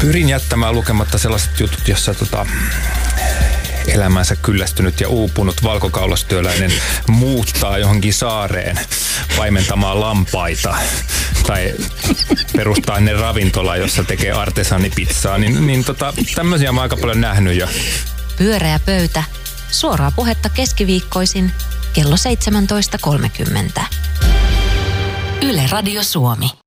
Pyrin jättämään lukematta sellaiset jutut, jossa elämänsä kyllästynyt ja uupunut valkokaulastyöläinen muuttaa johonkin saareen paimentamaan lampaita tai perustaa ne ravintola, jossa tekee artesanipizzaa, niin tämmöisiä mä oon aika paljon nähnyt jo. Pyöreä pöytä. Suoraa puhetta keskiviikkoisin kello 17.30. Yle Radio Suomi.